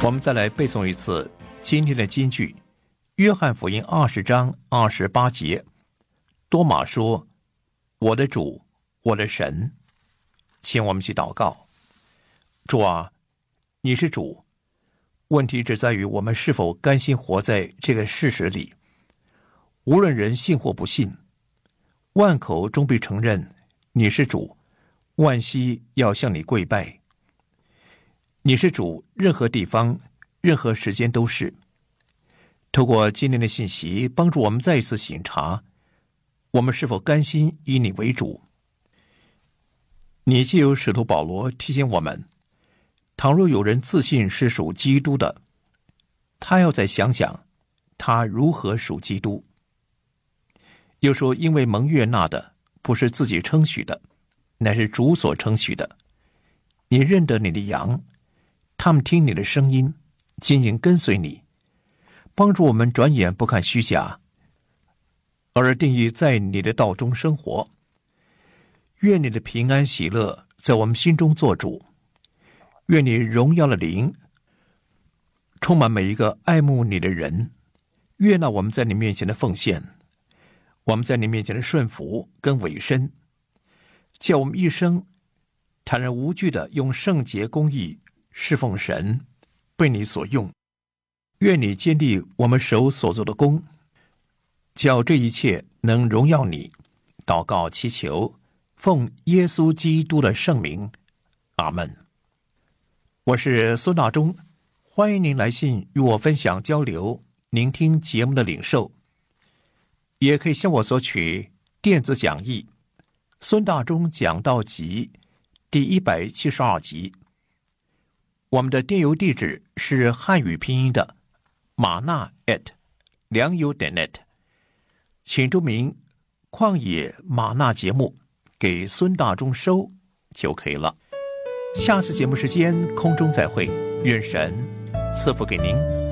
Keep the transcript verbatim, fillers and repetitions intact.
我们再来背诵一次今天的金句，约翰福音二十章二十八节。多马说：我的主，我的神。请我们去祷告。主啊，你是主，问题只在于我们是否甘心活在这个事实里。无论人信或不信，万口终必承认你是主，万膝要向你跪拜。你是主，任何地方任何时间都是。透过今天的信息，帮助我们再一次省察我们是否甘心以你为主。你藉由使徒保罗提醒我们，倘若有人自信是属基督的，他要再想想他如何属基督。又说，因为蒙悦纳的不是自己称许的，乃是主所称许的。你认得你的羊，他们听你的声音，紧紧跟随你。帮助我们转眼不看虚假，而定义在你的道中生活。愿你的平安喜乐在我们心中做主，愿你荣耀的灵充满每一个爱慕你的人，悦纳我们在你面前的奉献，我们在你面前的顺服跟委身，叫我们一生坦然无惧的用圣洁公义侍奉神，被你所用。愿你坚立我们手所做的工，叫这一切能荣耀你。祷告祈求，奉耶稣基督的圣名，阿们。我是孙大中，欢迎您来信与我分享交流您听节目的领受，也可以向我索取电子讲义孙大中讲道集第一百七十二集。我们的电邮地址是汉语拼音的马纳 at 良友点 net， 请注明旷野马纳节目给孙大中收就可以了。下次节目时间空中再会，愿神赐福给您。